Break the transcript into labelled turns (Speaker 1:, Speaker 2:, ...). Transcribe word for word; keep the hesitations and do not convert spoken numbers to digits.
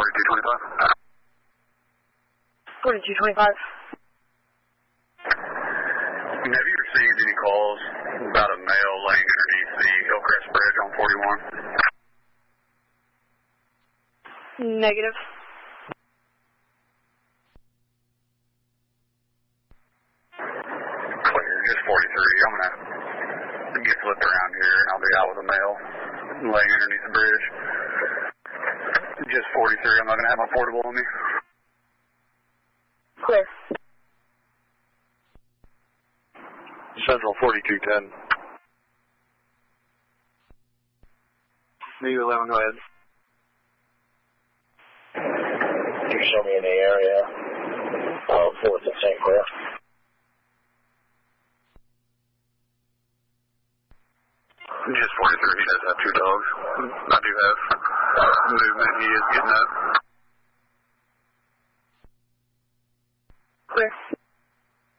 Speaker 1: forty-two twenty-five.
Speaker 2: forty-two twenty-five.
Speaker 1: Have you received any calls about a male laying underneath the Hillcrest Bridge on forty-one?
Speaker 2: Negative.
Speaker 1: Clear, just forty-three. I'm going to get flipped around here and I'll be out with a male laying underneath the bridge. Just forty-three. I'm not going to have my portable on me.
Speaker 2: Clear.
Speaker 3: Central forty-two ten. Negative eleven, go ahead.
Speaker 4: You show me in the area, uh, fourth and Saint Clair.
Speaker 1: Just forty-three. He does have two dogs. I do have movement. He is getting up.